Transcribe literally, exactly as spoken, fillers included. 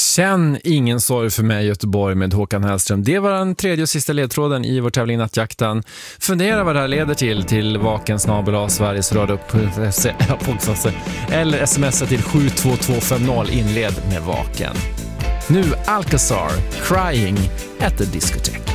Känn ingen sorg för mig Göteborg med Håkan Hellström. Det var den tredje och sista ledtråden i vår tävling Nattjakten. Fundera vad det här leder till till vaken snabel a Sveriges radio eller smsa till sju två två fem noll, inled med vaken. Nu Alcazar, Crying at the Discotheque.